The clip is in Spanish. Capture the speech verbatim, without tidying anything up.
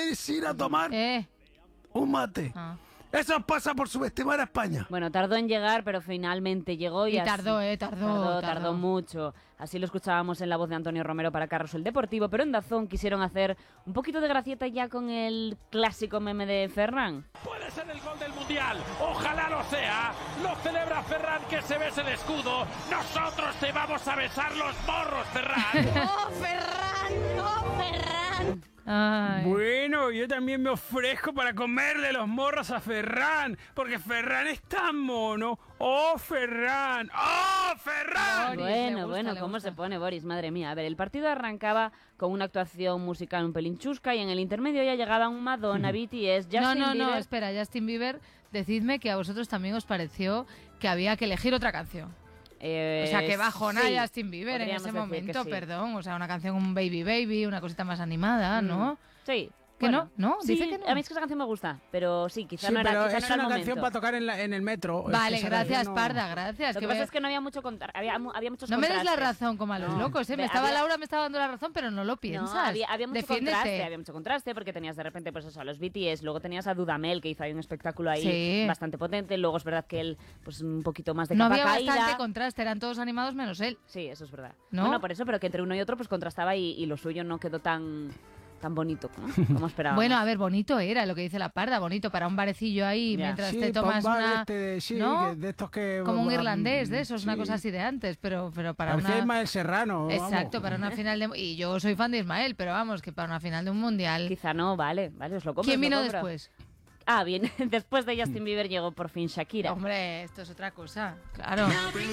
podéis ir a tomar Eh. un mate. Ah. Eso pasa por subestimar a España. Bueno, tardó en llegar, pero finalmente llegó y, Y así- tardó, eh, tardó, tardó. tardó. Tardó mucho. Así lo escuchábamos en la voz de Antonio Romero para Carros el Deportivo, pero en Dazón quisieron hacer un poquito de gracieta ya con el clásico meme de Ferran. Puede ser el gol del Mundial, ojalá lo sea. Lo celebra Ferran, que se bese el escudo. Nosotros te vamos a besar los morros, Ferran. ¡Oh, Ferran! ¡Oh, Ferran! Ay. Bueno, yo también me ofrezco para comerle los morros a Ferran, porque Ferran es tan mono. ¡Oh, Ferran! ¡Oh, Ferran! Boris, le Bueno, gusta, bueno, le ¿cómo gusta. se pone Boris? Madre mía. A ver, el partido arrancaba con una actuación musical un pelín chusca y en el intermedio ya llegaban Madonna, B T S, Justin No, no, no, Bieber. espera, Justin Bieber, decidme que a vosotros también os pareció que había que elegir otra canción. Eh, O sea, que bajona sí, Justin Bieber en podríamos ese decir que momento, sí. perdón. O sea, una canción, un Baby Baby, una cosita más animada, ¿no? Sí. ¿Que bueno, no? ¿No? Sí, Dice que no. a mí es que esa canción me gusta, pero sí, quizá Sí, no era, pero quizá es no era una el canción momento. para tocar en, la- en el metro. Es Vale, que esa gracias, canción no- Parda, gracias. Lo que que pasa ve- es que no había mucho contra había, había muchos No me des la contrastes. razón como a los No. locos, ¿eh? Me Ve, estaba había- Laura, me estaba dando la razón, pero no lo piensas. No, había, había mucho Defiéndete. contraste, había mucho contraste porque tenías de repente pues eso, a los B T S, luego tenías a Dudamel que hizo ahí un espectáculo ahí Sí. bastante potente, luego es verdad que él pues un poquito más de No capa había caída. bastante contraste, eran todos animados menos él. Sí, eso es verdad. ¿No? Bueno, por eso, pero que entre uno y otro pues contrastaba y, y lo suyo no quedó tan tan bonito, ¿no? Como esperábamos. Bueno, a ver, bonito era lo que dice la Parda, bonito para un barecillo ahí Ya. mientras Sí, te tomas pa' un bar una... este de- sí, ¿no? que- de estos que... Como un mm, irlandés de esos, una sí. cosa así de antes, pero, pero para Parecía una... Ismael Serrano. vamos. Exacto, para una final de... Y yo soy fan de Ismael, pero vamos, que para una final de un mundial... Quizá no, vale, vale, os lo compro. ¿Quién os lo vino compro. después? Ah, bien, después de Justin Bieber llegó por fin Shakira. Hombre, esto es otra cosa, claro.